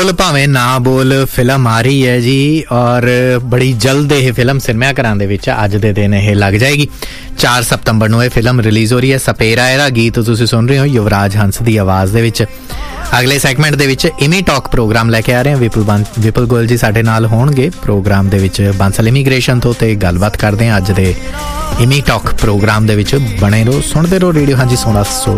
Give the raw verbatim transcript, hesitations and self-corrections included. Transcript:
बोल भावें ना बोल फिल्म आ रही है जी और बड़ी जल्द ये फिल्म सिनेमा घरां दे विच अज दे दिन ये लग जाएगी। चार सितंबर नूं ये फिल्म रिलीज़ हो रही है। सपेरा इहदा गीत तुसीं सुन रहे हो युवराज हंस की आवाज़ दे विच। अगले सैगमेंट दे विच इमी टॉक प्रोग्राम लैके आ रहे हैं। विपुल बं विपुल गोयल जी साडे नाल होणगे प्रोग्राम दे विच बांसल इमीग्रेशन तो ते गलबात करदे हां अज दे इमी टॉक प्रोग्राम दे विच। बने रहो, सुनते रहो रेडियो हाँ जी सोलह सौ